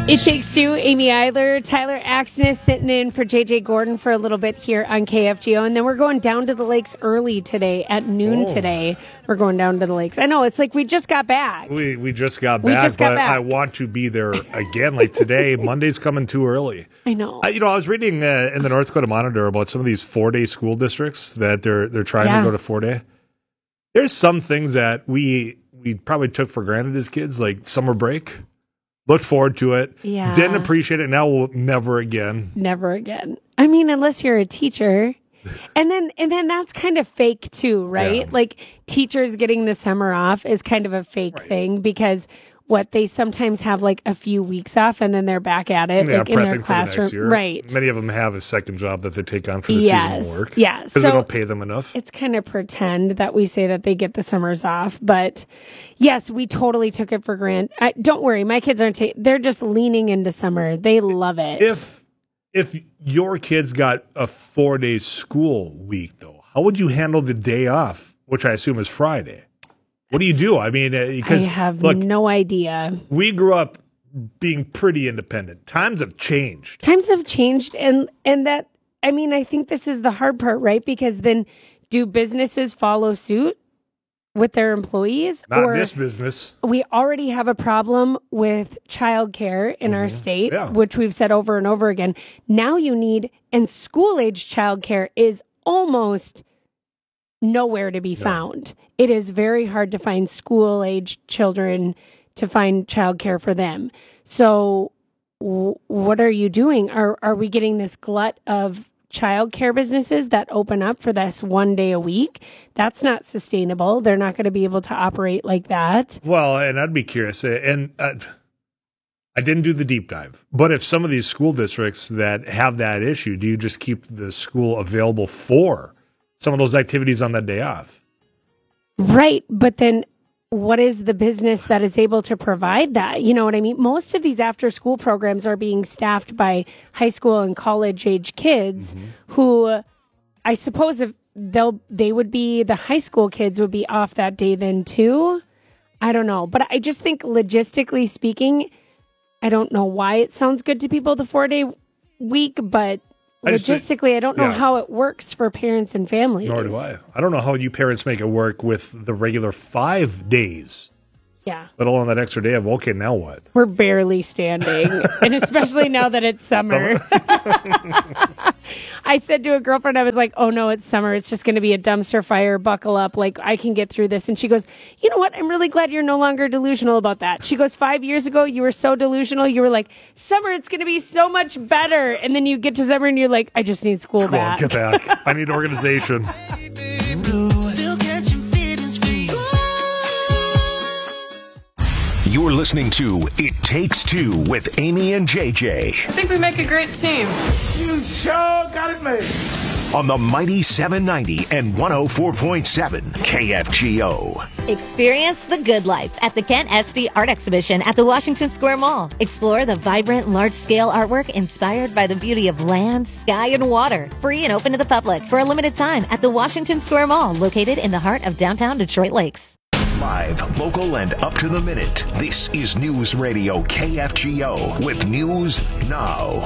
It Takes Two, Amy Eiler, Tyler Axness sitting in for JJ Gordon for a little bit here on KFGO. And then we're going down to the lakes early today at noon today. We're going down to the lakes. I know, it's like we just got back. We just got back, but I want to be there again. Like today, Monday's coming too early. I know. I was reading in the North Dakota Monitor about some of these 4-day school districts that they're trying to go to 4-day. There's some things that we probably took for granted as kids, like summer break. Looked forward to it. Yeah. Didn't appreciate it. Now we'll never again. Never again. I mean, unless you're a teacher. And then that's kind of fake too, right? Yeah. Like teachers getting the summer off is kind of a fake thing because they sometimes have like a few weeks off and then they're back at it like in their classroom. For the next year. Right. Many of them have a second job that they take on for the seasonal work. Yeah. Because they don't pay them enough. It's kind of pretend that we say that they get the summers off. But yes, we totally took it for granted. Don't worry. My kids aren't they're just leaning into summer. They love it. If your kids got a 4-day school week, though, how would you handle the day off, which I assume is Friday? What do you do? I mean, because I have no idea. We grew up being pretty independent. Times have changed. And that, I mean, I think this is the hard part, right? Because then do businesses follow suit with their employees? Not this business. We already have a problem with childcare in our state, which we've said over and over again. Now and school-age childcare is almost nowhere to be found. It is very hard to find school-age children to find childcare for them. So what are you doing? Are we getting this glut of childcare businesses that open up for this 1 day a week? That's not sustainable. They're not going to be able to operate like that. Well, and I'd be curious. And I didn't do the deep dive. But if some of these school districts that have that issue, do you just keep the school available for some of those activities on that day off? Right. But then what is the business that is able to provide that? You know what I mean? Most of these after school programs are being staffed by high school and college age kids who I suppose if the high school kids would be off that day then too. I don't know. But I just think logistically speaking, I don't know why it sounds good to people, the 4-day week, but logistically, I don't know how it works for parents and families. Nor do I. I don't know how you parents make it work with the regular 5 days. Yeah. Let alone that extra day of, okay, now what? We're barely standing. And especially now that it's summer. I said to a girlfriend, I was like, oh no, it's summer. It's just going to be a dumpster fire. Buckle up. Like, I can get through this. And she goes, you know what? I'm really glad you're no longer delusional about that. She goes, 5 years ago, you were so delusional. You were like, summer, it's going to be so much better. And then you get to summer and you're like, I just need school back. Get back. I need organization. You're listening to It Takes Two with Amy and JJ. I think we make a great team. You sure got it made. On the mighty 790 and 104.7 KFGO. Experience the good life at the Kent Esty Art Exhibition at the Washington Square Mall. Explore the vibrant, large-scale artwork inspired by the beauty of land, sky, and water. Free and open to the public for a limited time at the Washington Square Mall, located in the heart of downtown Detroit Lakes. Live, local, and up to the minute. This is News Radio KFGO with News Now.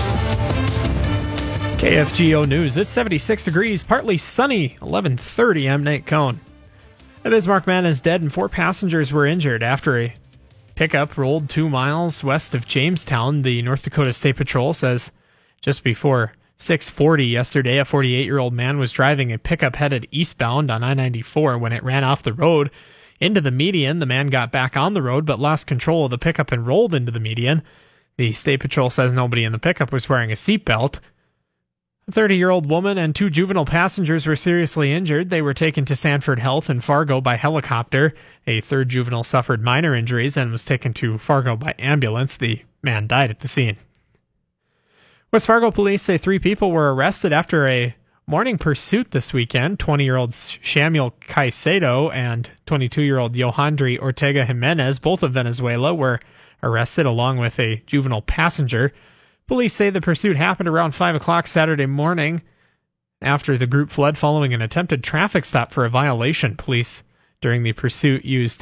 KFGO News. It's 76 degrees, partly sunny, 11:30. I'm Nate Cohn. A Bismarck man is dead and 4 passengers were injured after a pickup rolled 2 miles west of Jamestown. The North Dakota State Patrol says just before 6:40 yesterday, a 48-year-old man was driving a pickup headed eastbound on I-94 when it ran off the road into the median. The man got back on the road but lost control of the pickup and rolled into the median. The State Patrol says nobody in the pickup was wearing a seatbelt. A 30-year-old woman and 2 juvenile passengers were seriously injured. They were taken to Sanford Health in Fargo by helicopter. A 3rd juvenile suffered minor injuries and was taken to Fargo by ambulance. The man died at the scene. West Fargo police say 3 people were arrested after a morning pursuit this weekend. 20-year-old Samuel Caicedo and 22-year-old Yohandri Ortega Jimenez, both of Venezuela, were arrested along with a juvenile passenger. Police say the pursuit happened around 5 o'clock Saturday morning after the group fled following an attempted traffic stop for a violation. Police, during the pursuit, used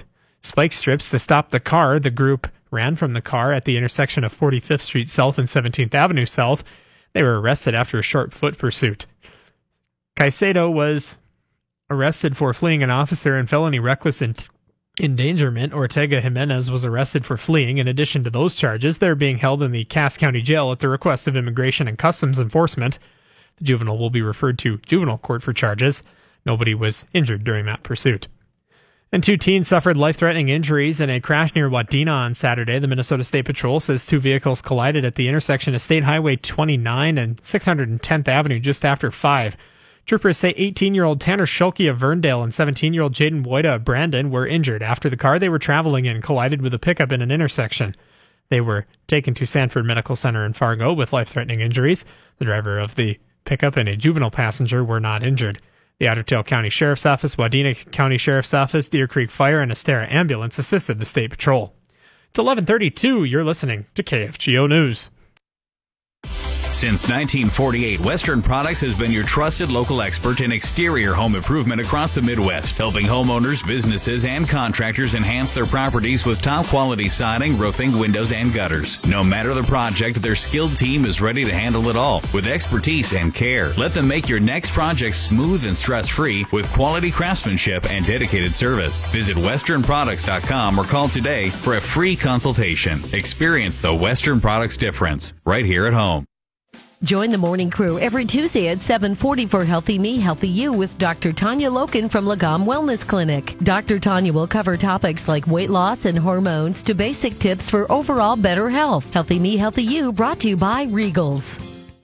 spike strips to stop the car. The group ran from the car at the intersection of 45th Street South and 17th Avenue South. They were arrested after a short foot pursuit. Caicedo was arrested for fleeing an officer and felony reckless endangerment. Ortega Jimenez was arrested for fleeing. In addition to those charges, they're being held in the Cass County Jail at the request of Immigration and Customs Enforcement. The juvenile will be referred to juvenile court for charges. Nobody was injured during that pursuit. And 2 teens suffered life-threatening injuries in a crash near Wadena on Saturday. The Minnesota State Patrol says 2 vehicles collided at the intersection of State Highway 29 and 610th Avenue just after 5. Troopers say 18-year-old Tanner Schulke of Verndale and 17-year-old Jaden Boyda of Brandon were injured after the car they were traveling in collided with a pickup in an intersection. They were taken to Sanford Medical Center in Fargo with life-threatening injuries. The driver of the pickup and a juvenile passenger were not injured. The Otter Tail County Sheriff's Office, Wadena County Sheriff's Office, Deer Creek Fire, and Estera Ambulance assisted the State Patrol. It's 11:32. You're listening to KFGO News. Since 1948, Western Products has been your trusted local expert in exterior home improvement across the Midwest, helping homeowners, businesses, and contractors enhance their properties with top-quality siding, roofing, windows, and gutters. No matter the project, their skilled team is ready to handle it all with expertise and care. Let them make your next project smooth and stress-free with quality craftsmanship and dedicated service. Visit westernproducts.com or call today for a free consultation. Experience the Western Products difference right here at home. Join the morning crew every Tuesday at 7:40 for Healthy Me, Healthy You with Dr. Tanya Loken from Lagom Wellness Clinic. Dr. Tanya will cover topics like weight loss and hormones to basic tips for overall better health. Healthy Me, Healthy You brought to you by Regals.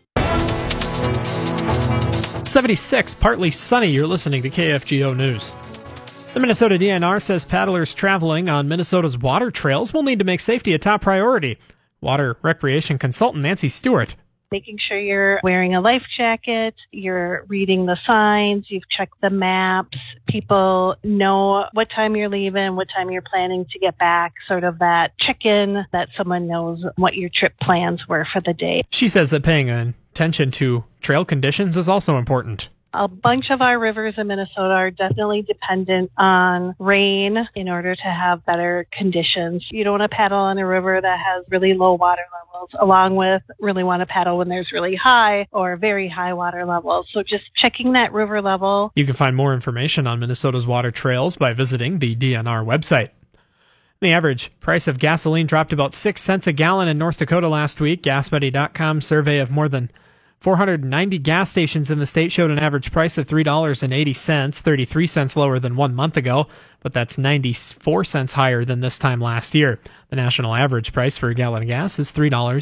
76, partly sunny. You're listening to KFGO News. The Minnesota DNR says paddlers traveling on Minnesota's water trails will need to make safety a top priority. Water recreation consultant Nancy Stewart. Making sure you're wearing a life jacket, you're reading the signs, you've checked the maps, people know what time you're leaving, what time you're planning to get back, sort of that check-in that someone knows what your trip plans were for the day. She says that paying attention to trail conditions is also important. A bunch of our rivers in Minnesota are definitely dependent on rain in order to have better conditions. You don't want to paddle on a river that has really low water levels, along with really want to paddle when there's really high or very high water levels. So just checking that river level. You can find more information on Minnesota's water trails by visiting the DNR website. The average price of gasoline dropped about 6 cents a gallon in North Dakota last week. GasBuddy.com survey of more than 490 gas stations in the state showed an average price of $3.80, 33 cents lower than 1 month ago, but that's 94 cents higher than this time last year. The national average price for a gallon of gas is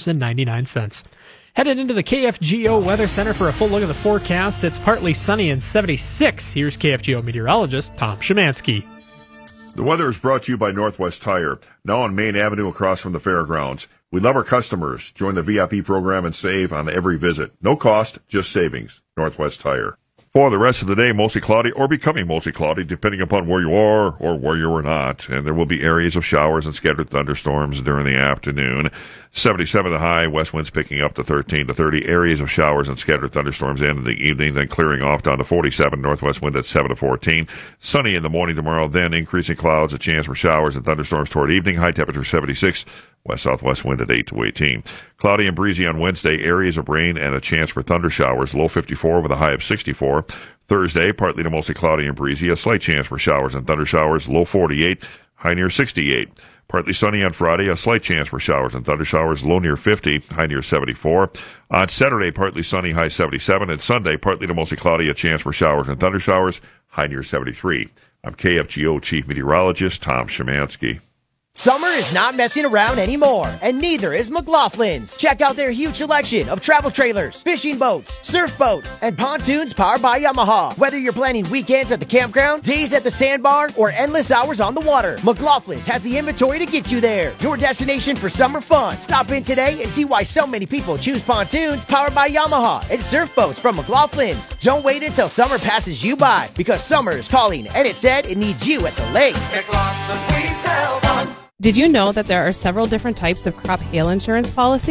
$3.99. Headed into the KFGO Weather Center for a full look at the forecast. It's partly sunny and 76. Here's KFGO meteorologist Tom Szymanski. The weather is brought to you by Northwest Tire, now on Main Avenue across from the fairgrounds. We love our customers. Join the VIP program and save on every visit. No cost, just savings. Northwest Tire. For the rest of the day, mostly cloudy or becoming mostly cloudy, depending upon where you are or where you are not. And there will be areas of showers and scattered thunderstorms during the afternoon. 77 the high, west winds picking up to 13 to 30. Areas of showers and scattered thunderstorms in the evening, then clearing off down to 47. Northwest wind at 7 to 14. Sunny in the morning tomorrow, then increasing clouds, a chance for showers and thunderstorms toward evening. High temperature 76. West-southwest wind at 8 to 18. Cloudy and breezy on Wednesday. Areas of rain and a chance for thunder showers. Low 54 with a high of 64. Thursday, partly to mostly cloudy and breezy. A slight chance for showers and thunder showers. Low 48. High near 68. Partly sunny on Friday. A slight chance for showers and thunder showers. Low near 50. High near 74. On Saturday, partly sunny. High 77. And Sunday, partly to mostly cloudy. A chance for showers and thunder showers. High near 73. I'm KFGO Chief Meteorologist Tom Szymanski. Summer is not messing around anymore, and neither is McLaughlin's. Check out their huge selection of travel trailers, fishing boats, surf boats, and pontoons powered by Yamaha. Whether you're planning weekends at the campground, days at the sandbar, or endless hours on the water, McLaughlin's has the inventory to get you there. Your destination for summer fun. Stop in today and see why so many people choose pontoons powered by Yamaha and surf boats from McLaughlin's. Don't wait until summer passes you by, because summer is calling, and it said it needs you at the lake. McLaughlin's, we sell fun. Did you know that there are several different types of crop hail insurance policies?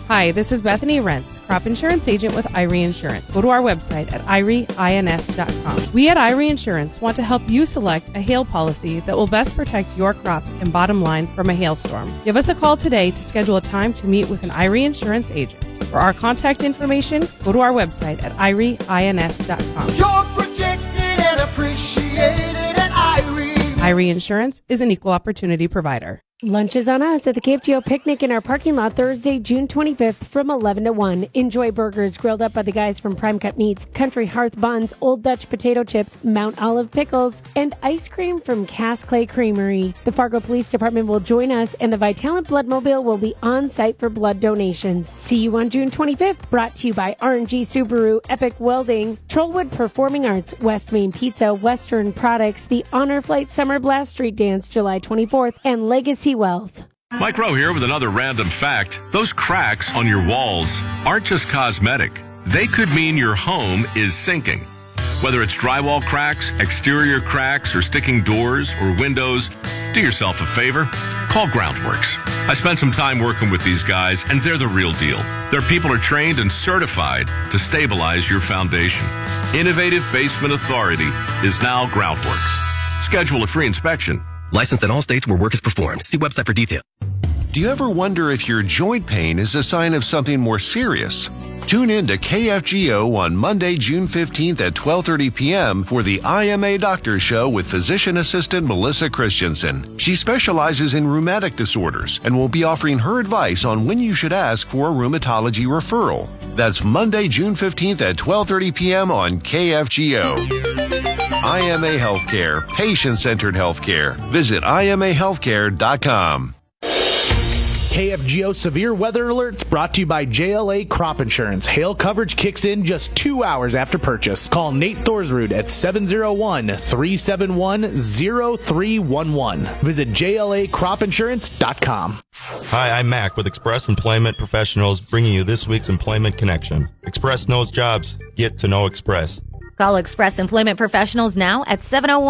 Hi, this is Bethany Rentz, crop insurance agent with Irie Insurance. Go to our website at irieins.com. We at Irie Insurance want to help you select a hail policy that will best protect your crops and bottom line from a hailstorm. Give us a call today to schedule a time to meet with an Irie Insurance agent. For our contact information, go to our website at irieins.com. You're protected and appreciated at Irie. Irie Insurance is an equal opportunity provider. Lunch is on us at the KFGO Picnic in our parking lot Thursday, June 25th from 11 to 1. Enjoy burgers grilled up by the guys from Prime Cut Meats, Country Hearth Buns, Old Dutch Potato Chips, Mount Olive Pickles, and ice cream from Cass Clay Creamery. The Fargo Police Department will join us, and the Vitalant Bloodmobile will be on site for blood donations. See you on June 25th, brought to you by R&G Subaru, Epic Welding, Trollwood Performing Arts, West Main Pizza, Western Products, the Honor Flight Summer Blast Street Dance July 24th, and Legacy Wealth. Mike Rowe here with another random fact. Those cracks on your walls aren't just cosmetic. They could mean your home is sinking. Whether it's drywall cracks, exterior cracks, or sticking doors or windows, do yourself a favor. Call Groundworks. I spent some time working with these guys, and they're the real deal. Their people are trained and certified to stabilize your foundation. Innovative Basement Authority is now Groundworks. Schedule a free inspection. Licensed in all states where work is performed. See website for detail. Do you ever wonder if your joint pain is a sign of something more serious? Tune in to KFGO on Monday, June 15th at 12:30 p.m. for the IMA Doctor Show with physician assistant Melissa Christensen. She specializes in rheumatic disorders and will be offering her advice on when you should ask for a rheumatology referral. That's Monday, June 15th at 12:30 p.m. on KFGO. IMA Healthcare, patient-centered healthcare. Visit imahealthcare.com. KFGO Severe Weather Alerts brought to you by JLA Crop Insurance. Hail coverage kicks in just 2 hours after purchase. Call Nate Thorsrud at 701-371-0311. Visit JLACropInsurance.com. Hi, I'm Mac with Express Employment Professionals, bringing you this week's Employment Connection. Express knows jobs. Get to know Express. Call Express Employment Professionals now at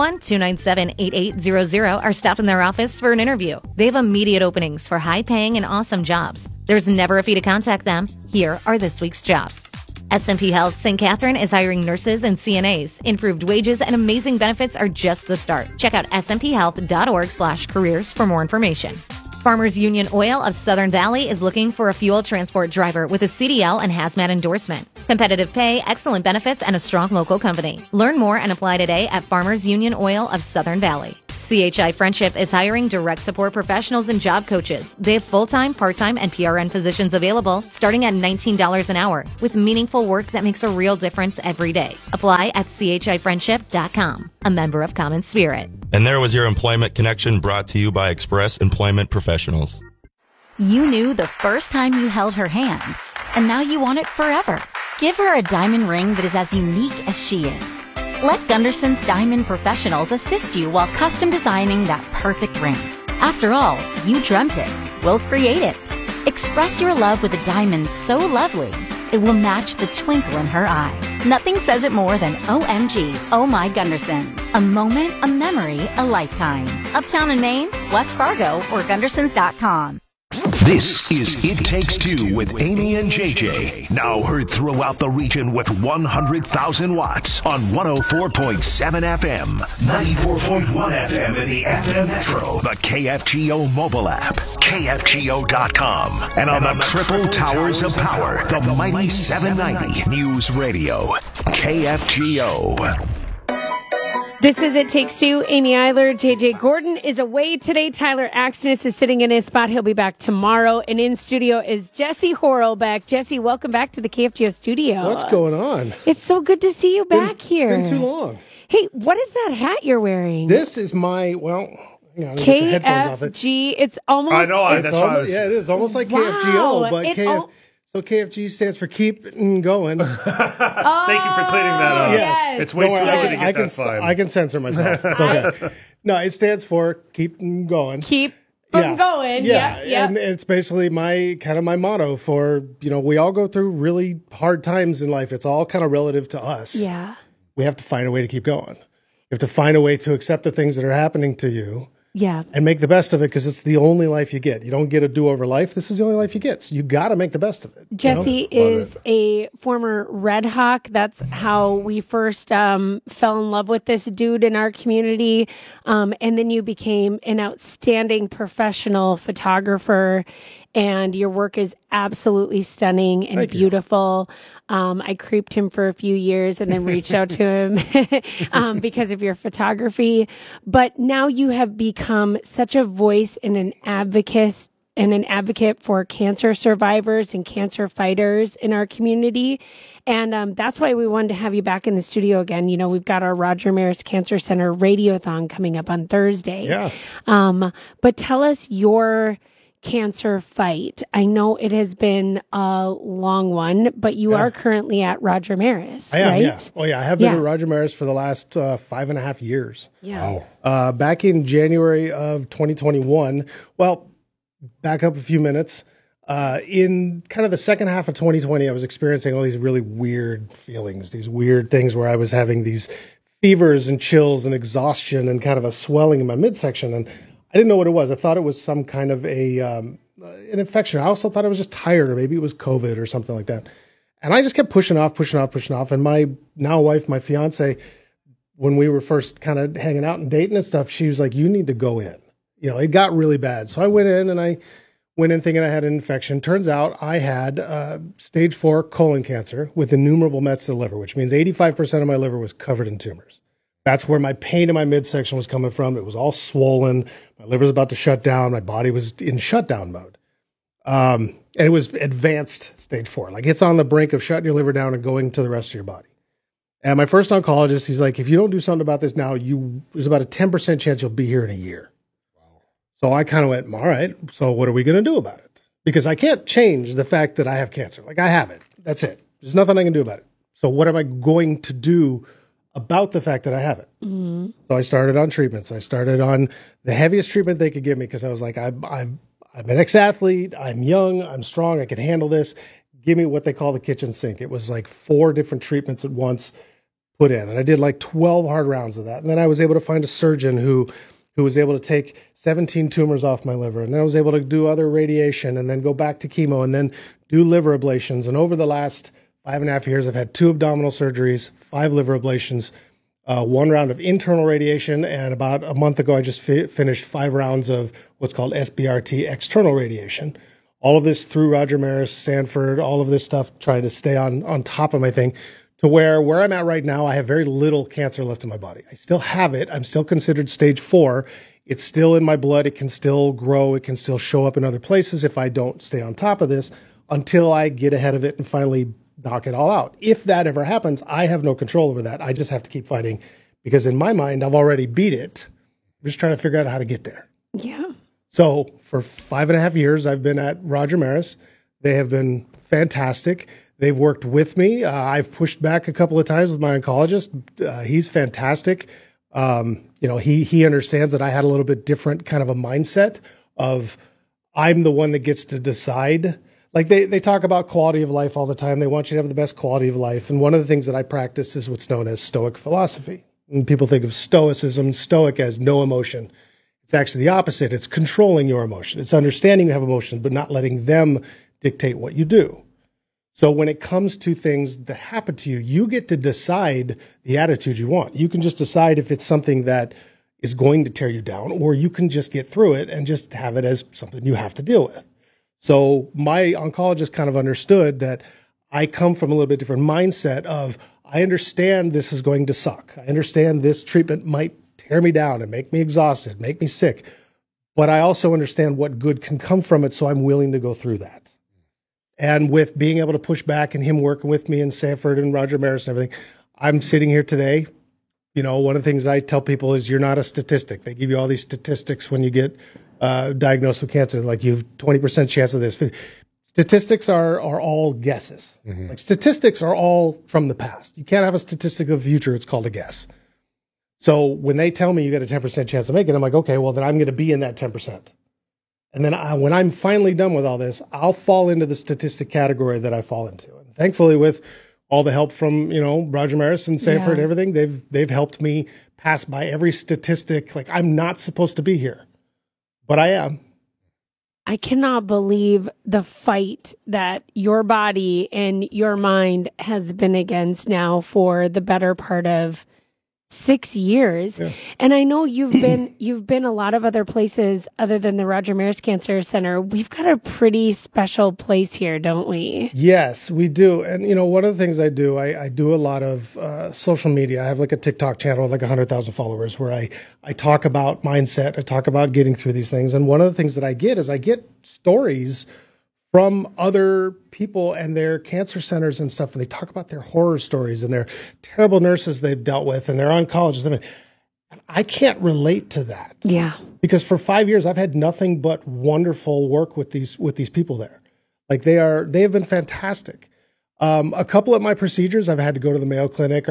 701-297-8800 or stop in their office for an interview. They have immediate openings for high-paying and awesome jobs. There's never a fee to contact them. Here are this week's jobs. SMP Health St. Catherine is hiring nurses and CNAs. Improved wages and amazing benefits are just the start. Check out smphealth.org/careers for more information. Farmers Union Oil of Southern Valley is looking for a fuel transport driver with a CDL and hazmat endorsement. Competitive pay, excellent benefits, and a strong local company. Learn more and apply today at Farmers Union Oil of Southern Valley. CHI Friendship is hiring direct support professionals and job coaches. They have full-time, part-time, and PRN positions available starting at $19 an hour with meaningful work that makes a real difference every day. Apply at chifriendship.com, a member of Common Spirit. And there was your Employment Connection brought to you by Express Employment Professionals. You knew the first time you held her hand, and now you want it forever. Give her a diamond ring that is as unique as she is. Let Gunderson's Diamond Professionals assist you while custom designing that perfect ring. After all, you dreamt it. We'll create it. Express your love with a diamond so lovely, it will match the twinkle in her eye. Nothing says it more than OMG, Oh My Gundersons. A moment, a memory, a lifetime. Uptown in Maine, West Fargo, or Gundersons.com. This is It Takes Two with Amy and JJ. Now heard throughout the region with 100,000 watts on 104.7 FM, 94.1 FM in the FM Metro, the KFGO mobile app, KFGO.com, and on the triple towers of power, the mighty 790 News Radio, KFGO. This is It Takes Two. Amy Eiler. JJ Gordon is away today. Tyler Axness is sitting in his spot. He'll be back tomorrow. And in studio is Jesse Horlbeck. Jesse, welcome back to the KFGO studio. What's going on? It's so good to see you back here. It's been too long. Hey, what is that hat you're wearing? This is my, well, hang on, KFG. It's almost. I know. That's why I was. Yeah, it is almost like KFGO, but So KFG stands for keep and going. Thank you for clearing that up. Yes. It's way too early to get that fine. I can censor myself. It's okay. No, it stands for keep and going. Keep going. Yeah. Yeah. And it's basically my motto for, we all go through really hard times in life. It's all kind of relative to us. Yeah. We have to find a way to keep going. You have to find a way to accept the things that are happening to you Yeah. And make the best of it, because it's the only life you get. You don't get a do-over life. This is the only life you get. So you got to make the best of it. Jesse is a former Red Hawk. That's how we first fell in love with this dude in our community. And then you became an outstanding professional photographer, and your work is absolutely stunning and beautiful. I creeped him for a few years and then reached out to him because of your photography. But now you have become such a voice and an advocate for cancer survivors and cancer fighters in our community. And that's why we wanted to have you back in the studio again. You know, we've got our Roger Maris Cancer Center Radiothon coming up on Thursday. Yeah. But tell us your cancer fight. I know it has been a long one, but you are currently at Roger Maris, I am, right? yeah. Oh, yeah. I have been at Roger Maris for the last 5.5 years. Yeah. Wow. Back in January of 2021, well, back up a few minutes. In kind of the second half of 2020, I was experiencing all these really weird feelings, these weird things where I was having these fevers and chills and exhaustion and kind of a swelling in my midsection. And I didn't know what it was. I thought it was some kind of an infection. I also thought I was just tired, or maybe it was COVID or something like that. And I just kept pushing off. And my now wife, my fiance, when we were first kind of hanging out and dating and stuff, she was like, you need to go in. You know, it got really bad. So I went in thinking I had an infection. Turns out I had stage 4 colon cancer with innumerable mets to the liver, which means 85% of my liver was covered in tumors. That's where my pain in my midsection was coming from. It was all swollen. My liver was about to shut down. My body was in shutdown mode. And it was advanced stage 4. Like, it's on the brink of shutting your liver down and going to the rest of your body. And my first oncologist, he's like, if you don't do something about this now, there's about a 10% chance you'll be here in a year. Wow. So I kind of went, all right, so what are we going to do about it? Because I can't change the fact that I have cancer. Like, I have it. That's it. There's nothing I can do about it. So what am I going to do about the fact that I have it? Mm-hmm. So I started on treatments. I started on the heaviest treatment they could give me, because I was like, I'm an ex-athlete. I'm young. I'm strong. I can handle this. Give me what they call the kitchen sink. It was like 4 different treatments at once put in. And I did like 12 hard rounds of that. And then I was able to find a surgeon who was able to take 17 tumors off my liver. And then I was able to do other radiation and then go back to chemo and then do liver ablations. And over the last 5.5 years, I've had 2 abdominal surgeries, 5 liver ablations, 1 round of internal radiation, and about a month ago, I just finished 5 rounds of what's called SBRT external radiation. All of this through Roger Maris, Sanford, all of this stuff, trying to stay on top of my thing, to where I'm at right now, I have very little cancer left in my body. I still have it. I'm still considered stage 4. It's still in my blood. It can still grow. It can still show up in other places if I don't stay on top of this, until I get ahead of it and finally knock it all out. If that ever happens, I have no control over that. I just have to keep fighting, because in my mind, I've already beat it. I'm just trying to figure out how to get there. Yeah. So for 5.5 years, I've been at Roger Maris. They have been fantastic. They've worked with me. I've pushed back a couple of times with my oncologist. He's fantastic. He understands that I had a little bit different kind of a mindset of, I'm the one that gets to decide. Like, they talk about quality of life all the time. They want you to have the best quality of life. And one of the things that I practice is what's known as Stoic philosophy. And people think of Stoicism, Stoic, as no emotion. It's actually the opposite. It's controlling your emotion. It's understanding you have emotions, but not letting them dictate what you do. So when it comes to things that happen to you, you get to decide the attitude you want. You can just decide if it's something that is going to tear you down, or you can just get through it and just have it as something you have to deal with. So my oncologist kind of understood that I come from a little bit different mindset of, I understand this is going to suck. I understand this treatment might tear me down and make me exhausted, make me sick. But I also understand what good can come from it, so I'm willing to go through that. And with being able to push back and him working with me and Sanford and Roger Maris and everything, I'm sitting here today. You know, one of the things I tell people is, you're not a statistic. They give you all these statistics when you get diagnosed with cancer, like you have 20% chance of this. Statistics are all guesses. Mm-hmm. Like, statistics are all from the past. You can't have a statistic of the future. It's called a guess. So when they tell me you got a 10% chance of making it, I'm like, okay, well, then I'm going to be in that 10%. And then when I'm finally done with all this, I'll fall into the statistic category that I fall into. And thankfully, with all the help from, Roger Maris and Sanford and everything, they've helped me pass by every statistic. Like, I'm not supposed to be here, but I am. I cannot believe the fight that your body and your mind has been against now for the better part of 6 years. Yeah. And I know you've been a lot of other places other than the Roger Maris Cancer Center. We've got a pretty special place here, don't we? Yes, we do. And, one of the things I do, I do a lot of social media. I have like a TikTok channel with like 100,000 followers where I talk about mindset. I talk about getting through these things. And one of the things that I get is I get stories from other people and their cancer centers and stuff, and they talk about their horror stories and their terrible nurses they've dealt with and their oncologists. I can't relate to that. Yeah. Because for 5 years I've had nothing but wonderful work with these people there. Like they have been fantastic. A couple of my procedures I've had to go to the Mayo Clinic, or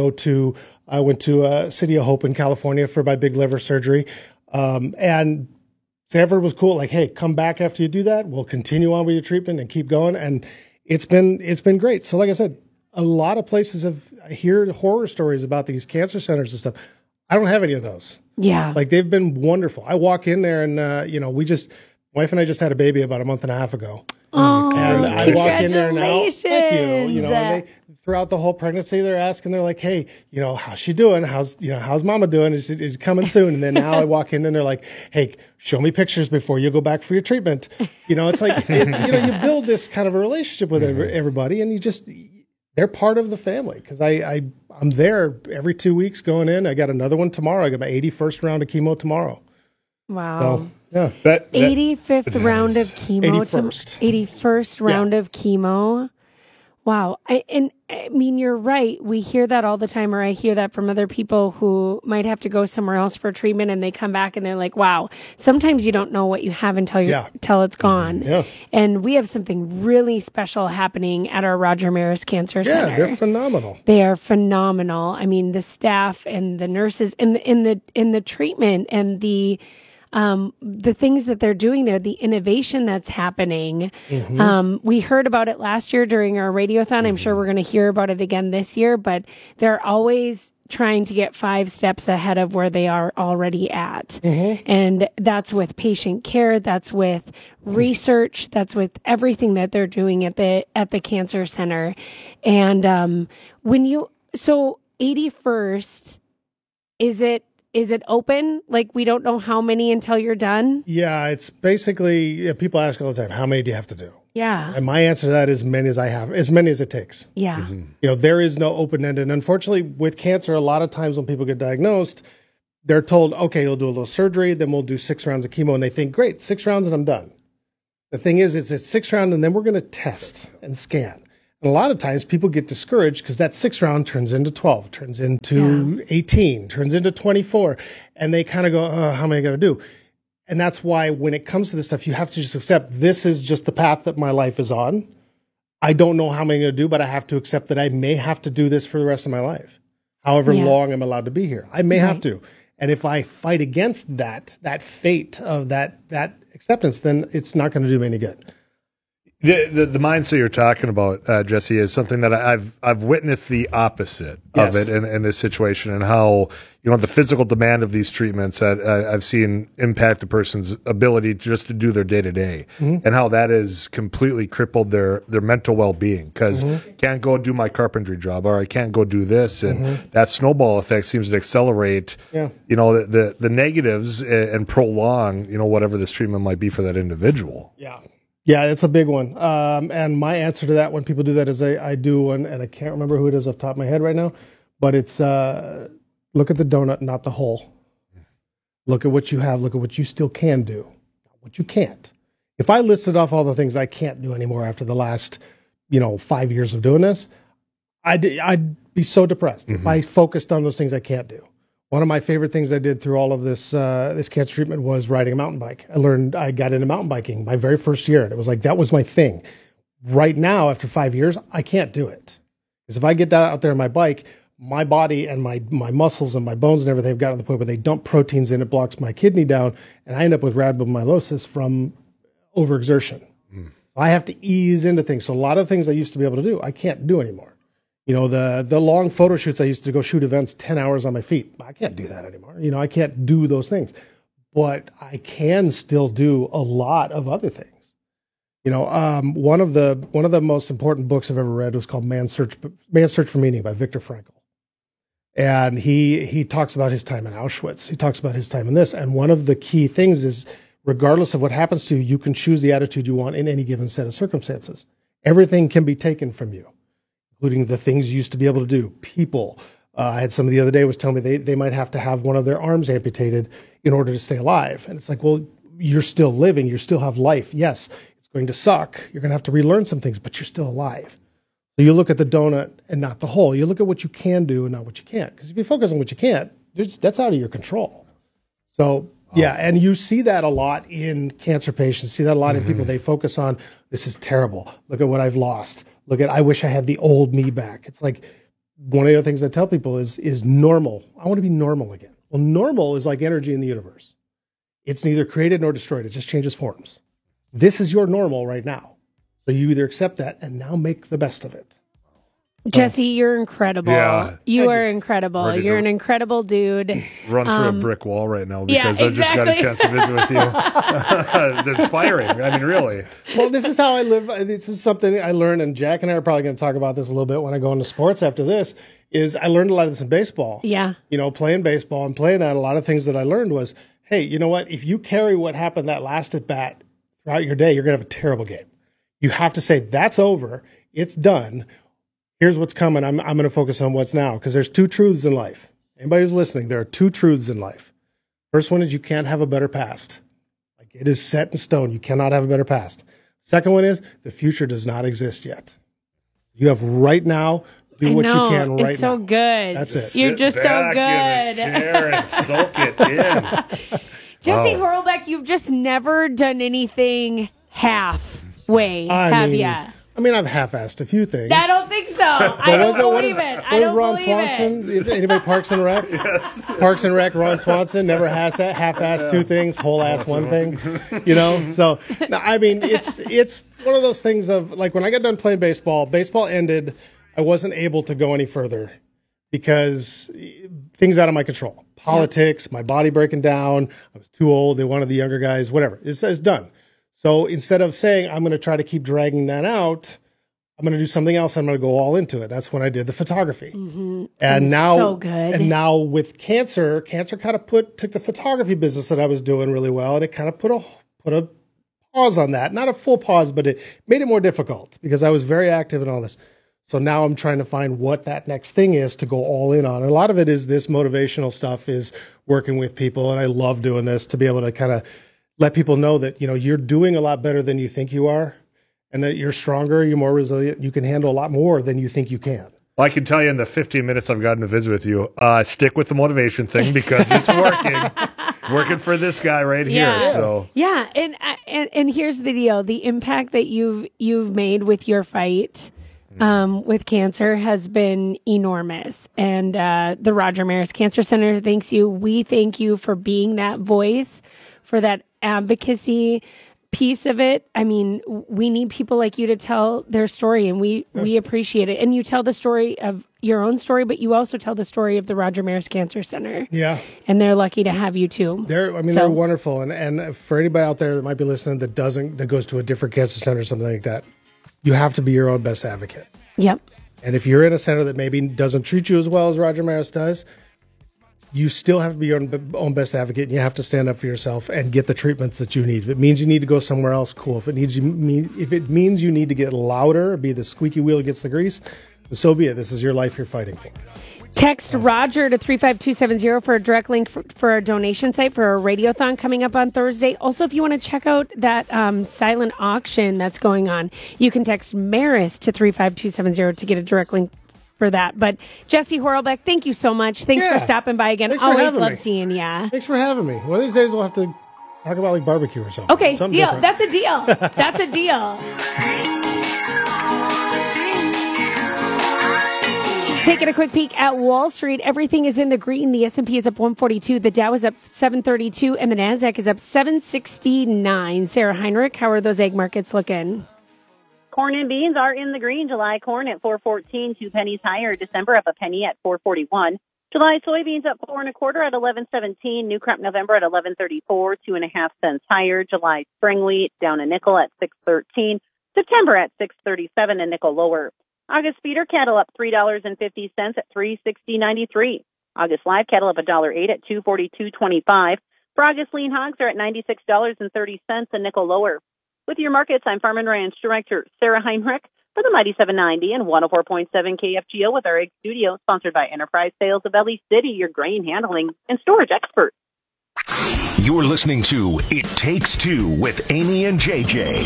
I went to City of Hope in California for my big liver surgery. And Sanford was cool. Like, hey, come back after you do that. We'll continue on with your treatment and keep going. And it's been great. So like I said, a lot of places I hear horror stories about these cancer centers and stuff. I don't have any of those. Yeah. Like they've been wonderful. I walk in there and, wife and I just had a baby about a month and a half ago. Oh, and I walk in there now. Thank you. And Congratulations. Throughout the whole pregnancy, they're asking, they're like, hey, how's she doing? How's mama doing? Is coming soon? And then now I walk in and they're like, hey, show me pictures before you go back for your treatment. It's like, you build this kind of a relationship with everybody, and they're part of the family. Cause I'm there every 2 weeks going in. I got another one tomorrow. I got my 81st round of chemo tomorrow. Wow. So, yeah. 85th round of chemo. 81st round of chemo. Wow. I mean, you're right. We hear that all the time, or I hear that from other people who might have to go somewhere else for treatment, and they come back and they're like, wow, sometimes you don't know what you have until it's gone. Yeah. And we have something really special happening at our Roger Maris Cancer Center. Yeah, they're phenomenal. They are phenomenal. I mean, the staff and the nurses in the treatment and the things that they're doing there, the innovation that's happening. Mm-hmm. We heard about it last year during our radiothon. Mm-hmm. I'm sure we're going to hear about it again this year, but they're always trying to get 5 steps ahead of where they are already at. Mm-hmm. And that's with patient care. That's with research. That's with everything that they're doing at the cancer center. And, so 81st, is it open? Like, we don't know how many until you're done? Yeah, it's basically, people ask all the time, how many do you have to do? Yeah. And my answer to that is many as I have, as many as it takes. Yeah. Mm-hmm. There is no open-ended. And unfortunately, with cancer, a lot of times when people get diagnosed, they're told, okay, you'll do a little surgery, then we'll do 6 rounds of chemo. And they think, great, 6 rounds and I'm done. The thing is, it's 6 rounds and then we're going to test and scan. And a lot of times people get discouraged because that 6th round turns into 12, turns into 18, turns into 24. And they kind of go, how am I going to do? And that's why when it comes to this stuff, you have to just accept this is just the path that my life is on. I don't know how I'm going to do, but I have to accept that I may have to do this for the rest of my life. However long I'm allowed to be here. I may have to. And if I fight against that fate of that acceptance, then it's not going to do me any good. The mindset you're talking about, Jesse, is something that I've witnessed the opposite of it in this situation, and how the physical demand of these treatments that I've seen impact a person's ability just to do their day to day, and how that has completely crippled their mental well being because can't go do my carpentry job, or I can't go do this, and that snowball effect seems to accelerate the negatives and prolong whatever this treatment might be for that individual. Yeah, it's a big one. And my answer to that when people do that is I do one, and I can't remember who it is off the top of my head right now, but it's look at the donut, not the hole. Look at what you have. Look at what you still can do, not what you can't. If I listed off all the things I can't do anymore after the last, 5 years of doing this, I'd be so depressed if I focused on those things I can't do. One of my favorite things I did through all of this cancer treatment was riding a mountain bike. I got into mountain biking my very first year, and it was like that was my thing. Right now, after 5 years, I can't do it. Because if I get out there on my bike, my body and my muscles and my bones and everything have gotten to the point where they dump proteins in, it blocks my kidney down, and I end up with rhabdomyolysis from overexertion. I have to ease into things. So a lot of things I used to be able to do, I can't do anymore. The long photo shoots, I used to go shoot events 10 hours on my feet. I can't do that anymore. I can't do those things. But I can still do a lot of other things. One of the most important books I've ever read was called Man's Search for Meaning by Viktor Frankl. And he talks about his time in Auschwitz. He talks about his time in this. And one of the key things is, regardless of what happens to you, you can choose the attitude you want in any given set of circumstances. Everything can be taken from you, including the things you used to be able to do. People. I had somebody the other day was telling me they might have to have one of their arms amputated in order to stay alive. And it's like, well, you're still living. You still have life. Yes, it's going to suck. You're going to have to relearn some things, but you're still alive. So you look at the donut and not the whole. You look at what you can do and not what you can't. Because if you focus on what you can't, that's out of your control. So, yeah, and you see that a lot in cancer patients. See that a lot in people. They focus on, this is terrible. Look at what I've lost. Look at, I wish I had the old me back. It's like, one of the other things I tell people is normal. I want to be normal again. Well, normal is like energy in the universe. It's neither created nor destroyed. It just changes forms. This is your normal right now. So you either accept that and now make the best of it. Jesse, you're incredible. Yeah. You are incredible. You're an incredible dude. Run through a brick wall right now because I just got a chance to visit with you. It's inspiring. I mean, really. Well, this is how I live. This is something I learned, and Jack and I are probably going to talk about this a little bit when I go into sports after this, is I learned a lot of this in baseball. Yeah. Playing baseball and playing that, a lot of things that I learned was, hey, you know what? If you carry what happened that last at bat throughout your day, you're going to have a terrible game. You have to say, that's over. It's done. Here's what's coming. I'm going to focus on what's now, because there's two truths in life. Anybody who's listening, there are two truths in life. First one is you can't have a better past. Like, it is set in stone. You cannot have a better past. Second one is the future does not exist yet. You have right now. Do what you can right now. It's so good. That's it. You're just so good. In the chair and soak it in. Jesse Horlbeck, you've just never done anything halfway, have ya? I mean, I've half-assed a few things. I don't think so. I don't believe it. I don't Ron believe Swanson? it. Is anybody Parks and Rec? Yes. Parks and Rec, Ron Swanson, never half-assed two things, whole-ass one thing. So, no, I mean, it's one of those things of, like, when I got done playing baseball ended, I wasn't able to go any further because things out of my control. Politics, my body breaking down, I was too old, they wanted the younger guys, whatever. It's done. So instead of saying, I'm going to try to keep dragging that out, I'm going to do something else. I'm going to go all into it. That's when I did the photography. Mm-hmm. And now, so good. And now with cancer kind of took the photography business that I was doing really well, and it kind of put a pause on that. Not a full pause, but it made it more difficult because I was very active in all this. So now I'm trying to find what that next thing is to go all in on. And a lot of it is this motivational stuff, is working with people, and I love doing this to be able to kind of let people know that, you're doing a lot better than you think you are, and that you're stronger, you're more resilient, you can handle a lot more than you think you can. Well, I can tell you in the 15 minutes I've gotten to visit with you, stick with the motivation thing because it's working. It's working for this guy right here. So yeah, and here's the deal: the impact that you've made with your fight with cancer has been enormous, and the Roger Maris Cancer Center thanks you. We thank you for being that voice, for that advocacy piece of it. I mean, we need people like you to tell their story, and we appreciate it. And you tell the story of your own story, but you also tell the story of the Roger Maris Cancer Center. Yeah. And they're lucky to have you too. They're wonderful. And for anybody out there that might be listening that goes to a different cancer center or something like that, you have to be your own best advocate. Yep. And if you're in a center that maybe doesn't treat you as well as Roger Maris does, you still have to be your own best advocate, and you have to stand up for yourself and get the treatments that you need. If it means you need to go somewhere else, cool. If it means you need to get louder, be the squeaky wheel against the grease, then so be it. This is your life you're fighting for. Text Roger to 35270 for a direct link for our donation site for a radiothon coming up on Thursday. Also, if you want to check out that silent auction that's going on, you can text Maris to 35270 to get a direct link for that. But Jesse Horlbeck, thank you so much. Thanks for stopping by again. Always love seeing you. Thanks for having me. One of these days we'll have to talk about like barbecue or something. Okay, something deal. Different. That's a deal. That's a deal. Taking a quick peek at Wall Street, everything is in the green. The S&P is up 142, the Dow is up 732, and the Nasdaq is up 769. Sarah Heinrich, how are those egg markets looking? Corn and beans are in the green. July corn at $4.14, 2 pennies higher. December up a penny at $4.41. July soybeans up 4 1/4 at $11.17. New crop November at $11.34, 2.5 cents higher. July spring wheat down a nickel at $6.13. September at $6.37, a nickel lower. August feeder cattle up $3.50 at $3.60.93. August live cattle up $1.08 at $2.42.25. For August lean hogs are at $96.30, a nickel lower. With your markets, I'm Farm and Ranch Director Sarah Heinrich for the Mighty 790 and 104.7 KFGO with our Egg Studio, sponsored by Enterprise Sales of Ellie City, your grain handling and storage expert. You're listening to It Takes Two with Amy and JJ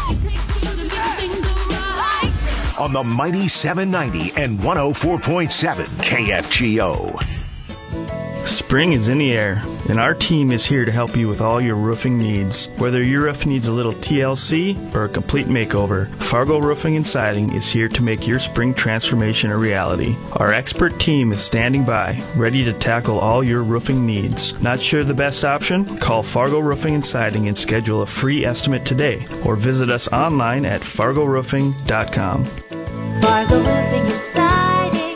on the Mighty 790 and 104.7 KFGO. Spring is in the air, and our team is here to help you with all your roofing needs. Whether your roof needs a little TLC or a complete makeover, Fargo Roofing and Siding is here to make your spring transformation a reality. Our expert team is standing by, ready to tackle all your roofing needs. Not sure the best option? Call Fargo Roofing and Siding and schedule a free estimate today, or visit us online at fargoroofing.com. Fargo Roofing and Siding.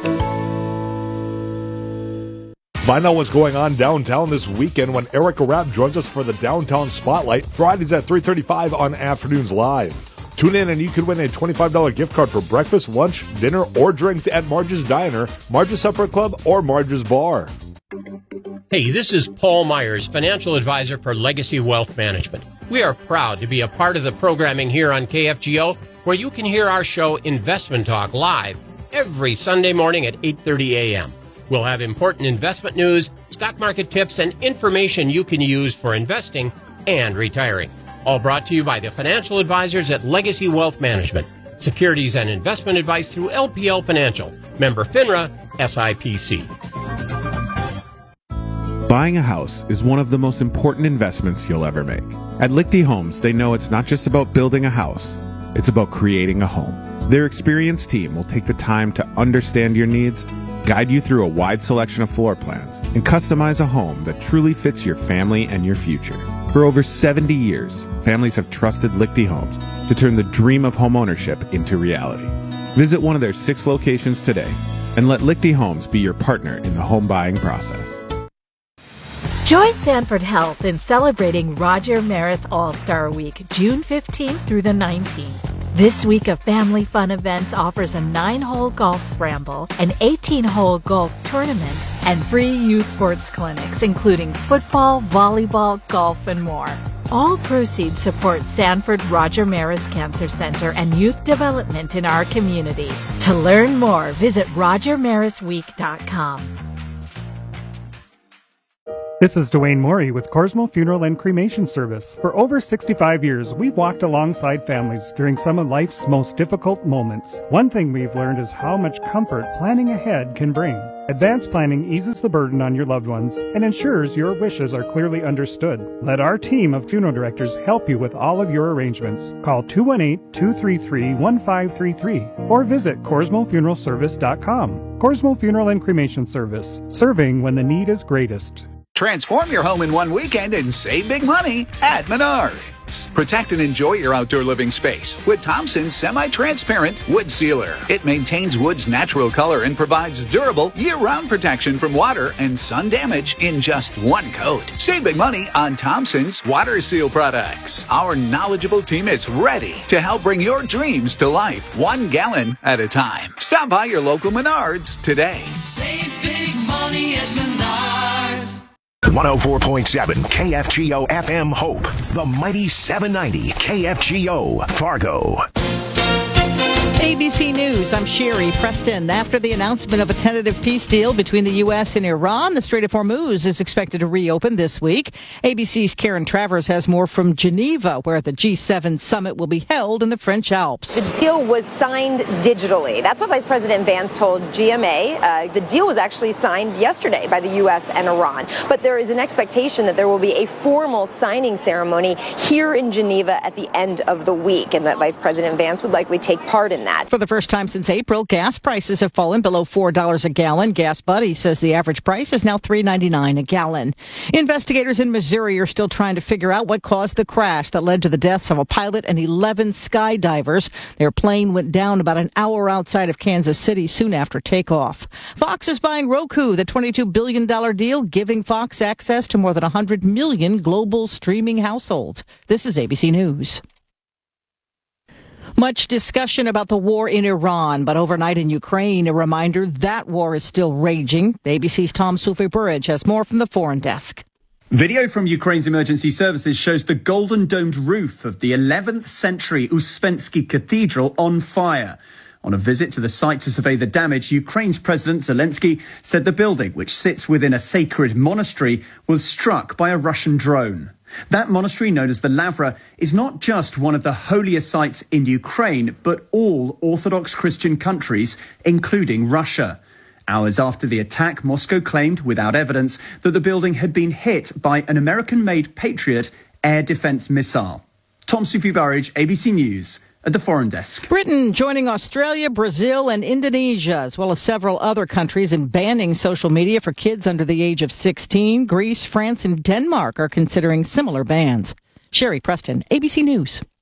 Find out what's going on downtown this weekend when Erica Rapp joins us for the Downtown Spotlight, Fridays at 3:35 on Afternoons Live. Tune in and you could win a $25 gift card for breakfast, lunch, dinner, or drinks at Marge's Diner, Marge's Supper Club, or Marge's Bar. Hey, this is Paul Myers, financial advisor for Legacy Wealth Management. We are proud to be a part of the programming here on KFGO, where you can hear our show Investment Talk live every Sunday morning at 8:30 a.m. We'll have important investment news, stock market tips, and information you can use for investing and retiring. All brought to you by the financial advisors at Legacy Wealth Management. Securities and investment advice through LPL Financial. Member FINRA, SIPC. Buying a house is one of the most important investments you'll ever make. At Lichty Homes, they know it's not just about building a house, it's about creating a home. Their experienced team will take the time to understand your needs, guide you through a wide selection of floor plans, and customize a home that truly fits your family and your future. For over 70 years, families have trusted Lichty Homes to turn the dream of homeownership into reality. Visit one of their 6 locations today and let Lichty Homes be your partner in the home buying process. Join Sanford Health in celebrating Roger Maris All-Star Week, June 15th through the 19th. This week of family fun events offers a 9-hole golf scramble, an 18-hole golf tournament, and free youth sports clinics, including football, volleyball, golf, and more. All proceeds support Sanford Roger Maris Cancer Center and youth development in our community. To learn more, visit RogerMarisWeek.com. This is Dwayne Morey with Corsmo Funeral and Cremation Service. For over 65 years, we've walked alongside families during some of life's most difficult moments. One thing we've learned is how much comfort planning ahead can bring. Advanced planning eases the burden on your loved ones and ensures your wishes are clearly understood. Let our team of funeral directors help you with all of your arrangements. Call 218-233-1533 or visit CorsmoFuneralService.com. Corsmo Funeral and Cremation Service, serving when the need is greatest. Transform your home in one weekend and save big money at Menards. Protect and enjoy your outdoor living space with Thompson's semi-transparent wood sealer. It maintains wood's natural color and provides durable year-round protection from water and sun damage in just one coat. Save big money on Thompson's water seal products. Our knowledgeable team is ready to help bring your dreams to life, 1 gallon at a time. Stop by your local Menards today. Save big money at Menards. 104.7 KFGO FM Hope, the Mighty 790 KFGO Fargo. ABC News, I'm Sherry Preston. After the announcement of a tentative peace deal between the U.S. and Iran, the Strait of Hormuz is expected to reopen this week. ABC's Karen Travers has more from Geneva, where the G7 summit will be held in the French Alps. The deal was signed digitally. That's what Vice President Vance told GMA. The deal was actually signed yesterday by the U.S. and Iran. But there is an expectation that there will be a formal signing ceremony here in Geneva at the end of the week, and that Vice President Vance would likely take part in that. that. For the first time since April, gas prices have fallen below $4 a gallon. Gas Buddy says the average price is now $3.99 a gallon. Investigators in Missouri are still trying to figure out what caused the crash that led to the deaths of a pilot and 11 skydivers. Their plane went down about an hour outside of Kansas City soon after takeoff. Fox is buying Roku, the $22 billion deal, giving Fox access to more than 100 million global streaming households. This is ABC News. Much discussion about the war in Iran, but overnight in Ukraine, a reminder that war is still raging. ABC's Tom Sulfur-Burridge has more from the foreign desk. Video from Ukraine's emergency services shows the golden domed roof of the 11th century Uspensky Cathedral on fire. On a visit to the site to survey the damage, Ukraine's President Zelensky said the building, which sits within a sacred monastery, was struck by a Russian drone. That monastery, known as the Lavra, is not just one of the holiest sites in Ukraine, but all Orthodox Christian countries, including Russia. Hours after the attack, Moscow claimed, without evidence, that the building had been hit by an American-made Patriot air defense missile. Tom Sulfur-Burridge, ABC News, at the Foreign Desk. Britain joining Australia, Brazil, and Indonesia, as well as several other countries, in banning social media for kids under the age of 16. Greece, France, and Denmark are considering similar bans. Sherry Preston, ABC News.